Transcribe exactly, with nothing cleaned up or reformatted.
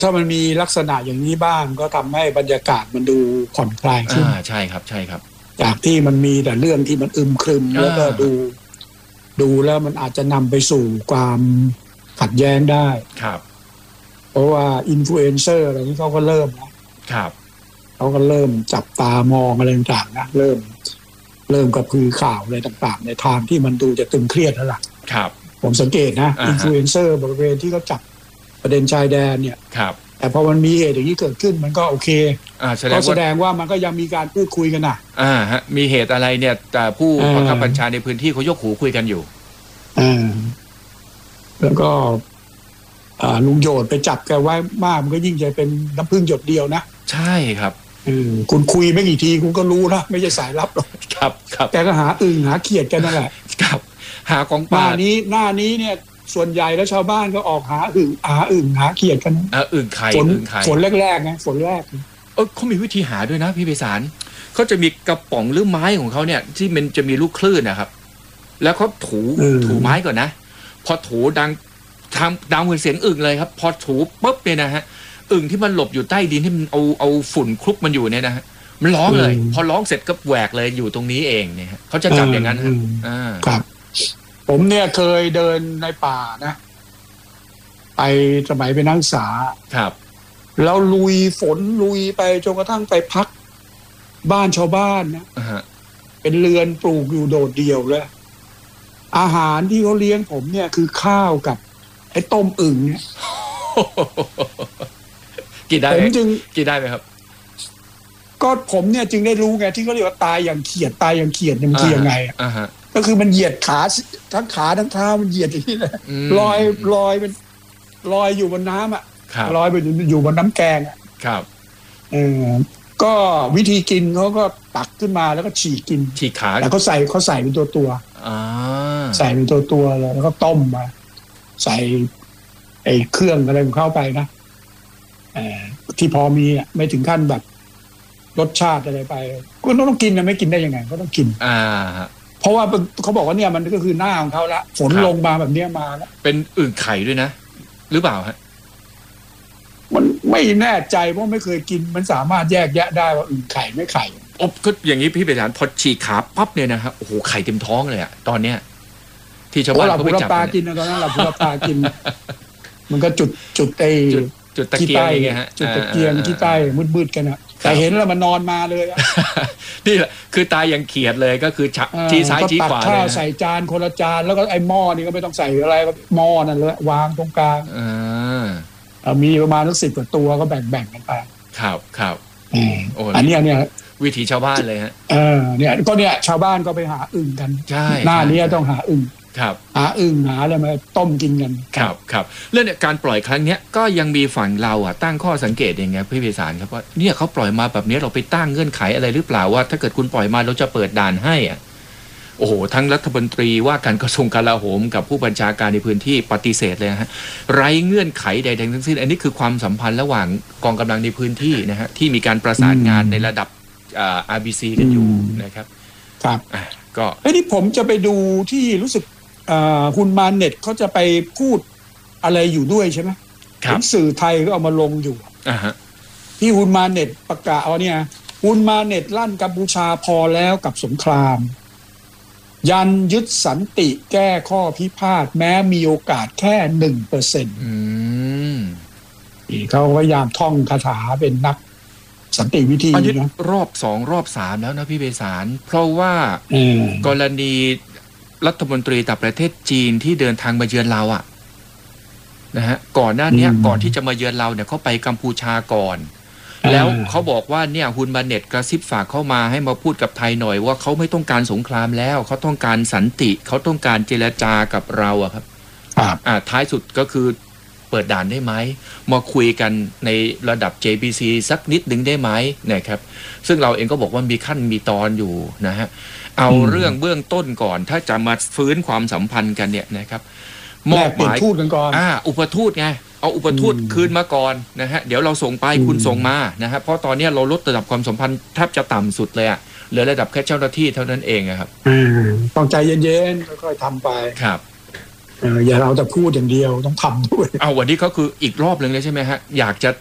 ถ้ามันมีลักษณะอย่างนี้บ้างก็ทำให้บรรยากาศมันดูผ่อนคลายขึ้นอ่าใช่ครับใช่ครับจากที่มันมีแต่เรื่องที่มันอึมครึมแล้วก็ดูดูแล้วมันอาจจะนำไปสู่ความขัดแย้งได้ครับเพราะว่าอินฟลูเอนเซอร์อะไรนี้เขาก็เริ่มนะครับเขาก็เริ่มจับตามองอะไรต่างๆนะเริ่มเริ่มกระพือข่าวอะไรต่างๆในทางที่มันดูจะตึงเครียดแล้วล่ะครับผมสังเกตนะอินฟลูเอนเซอร์บริเวณที่เขาจับประเด็นชายแดนเนี่ยครับแต่พอมันมีเหตุอย่างนี้เกิดขึ้นมันก็โอเคอ่าก็แสดงว่ามันก็ยังมีการพูดคุยกันนะอ่าฮะมีเหตุอะไรเนี่ยแต่ผู้บังคับบัญชาในพื้นที่เขายกหูคุยกันอยู่อ่าแล้วก็อ่าลุงโยดไปจับแกไว้มากมันก็ยิ่งจะเป็นน้ำพึ่งหยดเดียวนะใช่ครับอืมคุณคุยไม่กี่ทีคุณก็รู้นะไม่ใช่สายลับหรอกครับครับแกก็หาอึ่งหาเขียดกันนั่นแหละครับหากองปลาหน้านี้หน้านี้เนี่ยส่วนใหญ่แล้วชาวบ้านก็ออกหาอึ่งหาอึ่งหาเขียดกันอ่าอึ่งไข่อึ่งไข่ฝนแรกๆไงฝนแรกเออเขามีวิธีหาด้วยนะพี่ไพศาลเขาจะมีกระป๋องหรือไม้ของเขาเนี่ยที่มันจะมีลูกคลื่นนะครับแล้วเขาถูถูไม้ก่อนนะพอถูดังทำดังเหมือนเสียงอึ่งเลยครับพอถูปุ๊บเนี่ยนะฮะอึ่งที่มันหลบอยู่ใต้ดินที่มันเอาเอาฝุ่นคลุกมันอยู่เนี่ยนะฮะมันร้องเลยพอร้องเสร็จก็แหวกเลยอยู่ตรงนี้เองเนี่ยเขาจะจับอย่างนั้นฮะอ่าครับผมเนี่ยเคยเดินในป่านะไปสมัยเป็นนักศึกษาครับแล้วลุยฝนลุยไปจนกระทั่งไปพักบ้านชาวบ้านนะเป็นเรือนปลูกอยู่โดดเดี่ยวเลยอาหารที่เขาเลี้ยงผมเนี่ยคือข้าวกับไอ้ต้มอึ่งเนี่ยกินได้ผมจึงกินได้ไหมครับก็ผมเนี่ยจึงได้รู้ไงที่เขาเรียกว่าตายอย่างเขียดตายอย่างเขียดมันคือยังไงอ่าฮะก็คือมันเหยียดขาทั้งขาทั้งเท้ามันเหยียดอย่างนี้เลยลอยลอยเป็นลอยอยู่บนน้ำอ่ะลอยไปอยู่บนน้ำแกงอ่ะครับเออก็วิธีกินเขาก็ตักขึ้นมาแล้วก็ฉีกกินฉีกขาแต่เขาใส่เขาใส่เป็นตัวตัวใส่เป็นตัวตัวเลยแล้วก็ต้มมาใส่ไอ้เครื่องอะไรของเข้าไปนะเออที่พอมีอ่ะไม่ถึงขั้นแบบรสชาติอะไรไปก็ต้องกินนะไม่กินได้ยังไงก็ต้องกินอ่าเพราะว่าเขาบอกว่าเนี่ยมันก็คือหน้าของเขาละฝนลงมาแบบนี้มาแล้วเป็นอึ่งไข่ด้วยนะหรือเปล่าฮะมันไม่แน่ใจเพราะไม่เคยกินมันสามารถแยกแยะได้ว่าอึ่งไข่ไม่ไข่โอ้ก็อย่างนี้พี่ไปถามพอฉีกขาปั๊บเนี่ยนะครับโอ้โหไข่เต็มท้องเลยอะตอนเนี้ยที่ชาวบ้านเขาไปจับปลากินนะตอนนั้นเราพูดปลากินมันก็จุดจุดไอ้จุดตะเกียงไงฮะจุดตะเกียงที่ใต้มืดๆกันนะแต่เห็นแล้วมันนอนมาเลยนี่แหละคือตายอย่างเขียดเลยก็คือชี้ซ้ายชี้ขวาเลยข้าวใส่จานคนละจานแล้วก็ไอ้หม้อนี่ก็ไม่ต้องใส่อะไรหม้อนั่นเลยวางตรงกลางมีประมาณสักสิบกว่าตัวก็แบ่งๆกันไปครับครับอันนี้เนี่ยวิถีชาวบ้านเลยฮะเออเนี่ยก็เนี่ยชาวบ้านก็ไปหาอึ่งกันใช่หน้านี้ต้องหาอึ่งครับหาอึ่งหาอะไรมาต้มกินกันครับครับเรื่องการปล่อยครั้งนี้ก็ยังมีฝั่งเราอ่ะตั้งข้อสังเกตอย่างเงี้ยพี่ไพศาลครับว่าเนี่ยเขาปล่อยมาแบบนี้เราไปตั้งเงื่อนไขอะไรหรือเปล่าว่าถ้าเกิดคุณปล่อยมาเราจะเปิดด่านให้อ่ะโอ้โหทั้งรัฐมนตรีว่าการกระทรวงกลาโหมกับผู้บัญชาการในพื้นที่ปฏิเสธเลยฮะไร้เงื่อนไขใดๆทั้งสิ้นอันนี้คือความสัมพันธ์ระหว่างกองกำลังในพื้นที่นะฮะที่มีการประสานงานในระดับอ่า อาร์ บี ซี กันอยู่นะครับครับก็เอ้ยนี่ผมจะไปดูที่รู้สึกคุณมาเน็ตเขาจะไปพูดอะไรอยู่ด้วยใช่ไหมครับสื่อไทยก็เอามาลงอยู่อ่าฮะที่คุณมาเน็ตประกาศเอาเนี่ยคุณมาเน็ตลั่นกัมพูชาพอแล้วกับสงครามยันยึดสันติแก้ข้อพิพาทแม้มีโอกาสแค่หนึ่งเปอร์เซ็นต์เขาพยายามท่องคาถาเป็นนักสันติวิธีนะรอบสองรอบสามแล้วนะพี่ไพศาลเพราะว่ากรณีรัฐมนตรีต่างประเทศจีนที่เดินทางมาเยือนเราอ่ะนะฮะก่อนหน้านี้ก่อนที่จะมาเยือนเราเนี่ยเขาไปกัมพูชาก่อนแล้วเขาบอกว่าเนี่ยฮุนมาเน็ตกระซิบฝากเข้ามาให้มาพูดกับไทยหน่อยว่าเขาไม่ต้องการสงครามแล้วเขาต้องการสันติเขาต้องการเจรจากับเราอะครับอ่าท้ายสุดก็คือเปิดด่านได้ไหมมาคุยกันในระดับ เจ บี ซี สักนิดนึงได้ไหมนะครับซึ่งเราเองก็บอกว่ามีขั้นมีตอนอยู่นะฮะเอาเรื่องเบื้องต้นก่อนถ้าจะมาฟื้นความสัมพันธ์กันเนี่ยนะครับมอบหมายทูตกันก่อนอ่าอุปทูตไงเอาอุปทูตคืนมาก่อนนะฮะเดี๋ยวเราส่งไปคุณส่งมานะฮะเพราะตอนนี้เราลดระดับความสัมพันธ์แทบจะต่ำสุดเลยอะเหลือระดับแค่เจ้าหน้าที่เท่านั้นเองครับอืมต้องใจเย็นๆค่อยๆทำไปครับเอออย่าเราแต่พูดอย่างเดียวต้องทำด้วยเอาวันนี้เขาคืออีกรอบหนึ่งเลยใช่ไหมฮะอยากจะ